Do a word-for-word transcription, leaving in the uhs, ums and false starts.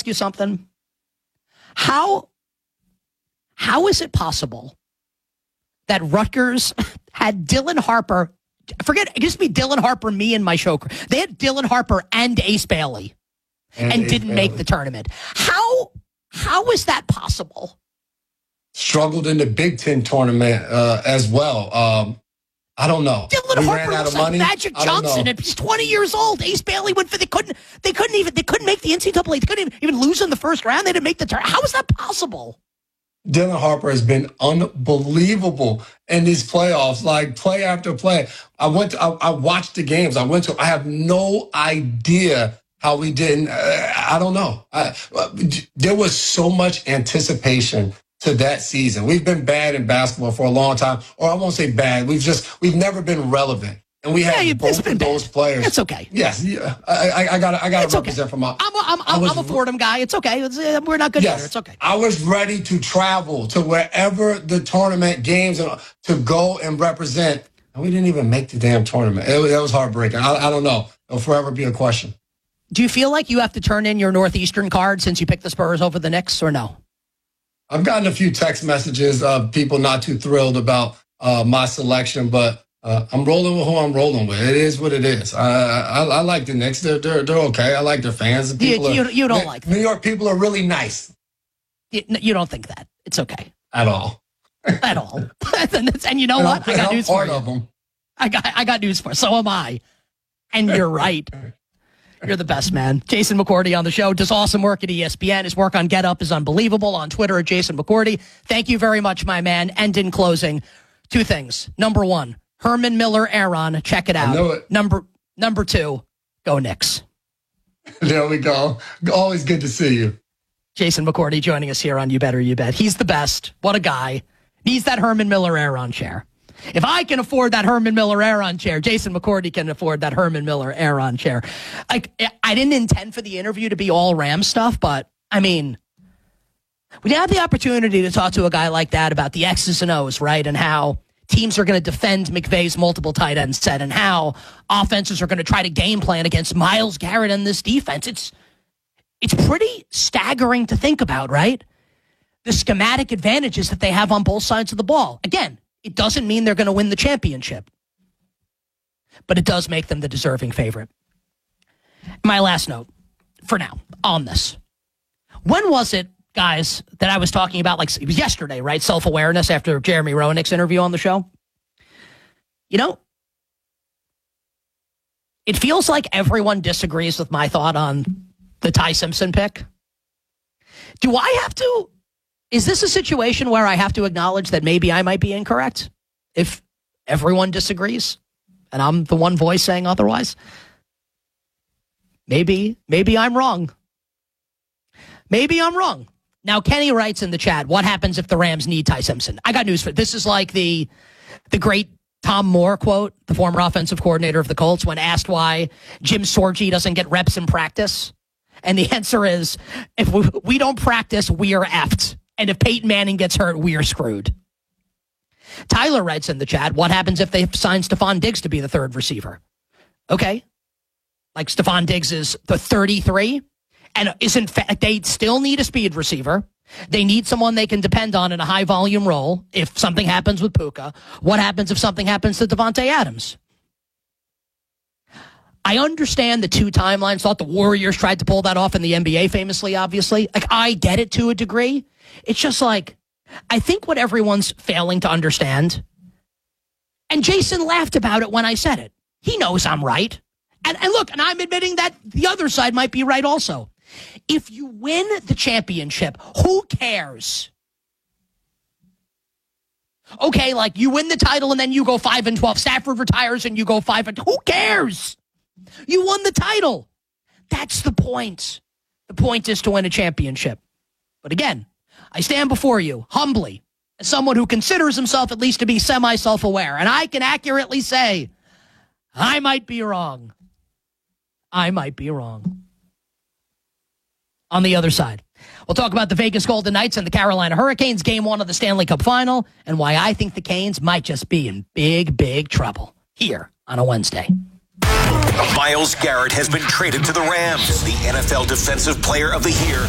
ask you something? How, how is it possible that Rutgers had Dylan Harper, forget, it used to be Dylan Harper, me and my show crew. They had Dylan Harper and Ace Bailey and, and Ace didn't Bailey. make the tournament. How, how is that possible? Struggled in the Big Ten tournament uh, as well. Um, I don't know. Dylan we Harper ran out of like money. Magic Johnson. And he's twenty years old. Ace Bailey went for. They couldn't. They couldn't even. They couldn't make the N C double A. They couldn't even, even lose in the first round. They didn't make the turn. How is that possible? Dylan Harper has been unbelievable in these playoffs. Like play after play. I went. To, I, I watched the games. I went to. I have no idea how we didn't. Uh, I don't know. I, uh, there was so much anticipation to that season. We've been bad in basketball for a long time, or I won't say bad. We've just we've never been relevant, and we have yeah, both of those bad. players. It's okay. Yes, yeah. I, I got I got to represent okay. from my. I'm a, I'm, I'm, was, I'm a Fordham guy. It's okay. It's, uh, we're not good yes, together. It's okay. I was ready to travel to wherever the tournament games and to go and represent, and we didn't even make the damn tournament. It, that was heartbreaking. I, I don't know. It'll forever be a question. Do you feel like you have to turn in your Northeastern card since you picked the Spurs over the Knicks, or no? I've gotten a few text messages of people not too thrilled about uh, my selection, but uh, I'm rolling with who I'm rolling with. It is what it is. I, I, I like the Knicks. They're, they're, they're okay. I like their fans. People you, you, you don't are, like New York people are really nice. You, you don't think that. It's okay. At all. At all. And you know and what? I'm, I got news for you. Of them. I got, I got news for you. So am I. And you're right. You're the best, man. Jason McCourty on the show does awesome work at E S P N. His work on Get Up is unbelievable. On Twitter at Jason McCourty. Thank you very much, my man. And in closing, two things. Number one, Herman Miller Aaron. Check it out. I know it. Number number two, go Knicks. There we go. Always good to see you. Jason McCourty joining us here on You Better You Bet. He's the best. What a guy. Needs that Herman Miller Aaron chair. If I can afford that Herman Miller Aaron chair, Jason McCourty can afford that Herman Miller Aaron chair. Like, I didn't intend for the interview to be all Ram stuff, but, I mean, we had the opportunity to talk to a guy like that about the X's and O's, right, and how teams are going to defend McVay's multiple tight end set and how offenses are going to try to game plan against Myles Garrett and this defense. It's, it's pretty staggering to think about, right? The schematic advantages that they have on both sides of the ball. Again, it doesn't mean they're going to win the championship, but it does make them the deserving favorite. My last note for now on this. When was it, guys, that I was talking about, like, it was yesterday, right? Self-awareness after Jeremy Roenick's interview on the show. You know, it feels like everyone disagrees with my thought on the Ty Simpson pick. Do I have to... Is this a situation where I have to acknowledge that maybe I might be incorrect if everyone disagrees and I'm the one voice saying otherwise? Maybe, maybe I'm wrong. Maybe I'm wrong. Now, Kenny writes in the chat, what happens if the Rams need Ty Simpson? I got news for you. This is like the, the great Tom Moore quote, the former offensive coordinator of the Colts, when asked why Jim Sorgi doesn't get reps in practice. And the answer is, if we, we don't practice, we are effed. And if Peyton Manning gets hurt, we are screwed. Tyler writes in the chat, what happens if they sign Stephon Diggs to be the third receiver? Okay. Like Stephon Diggs is the thirty-three and isn't fa- they still need a speed receiver. They need someone they can depend on in a high volume role. If something happens with Puka, what happens if something happens to Devontae Adams? I understand the two timelines. Thought the Warriors tried to pull that off in the N B A famously, obviously. Like, I get it to a degree. It's just like, I think what everyone's failing to understand, and Jason laughed about it when I said it. He knows I'm right. And, and look, and I'm admitting that the other side might be right also. If you win the championship, who cares? Okay, like you win the title and then you go five and twelve. Stafford retires and you go five and who cares? You won the title. That's the point. The point is to win a championship. But again, I stand before you humbly as someone who considers himself at least to be semi-self-aware. And I can accurately say, I might be wrong. I might be wrong. On the other side, we'll talk about the Vegas Golden Knights and the Carolina Hurricanes, game one of the Stanley Cup Final, and why I think the Canes might just be in big, big trouble here on a Wednesday. Myles Garrett has been traded to the Rams, the N F L Defensive Player of the Year.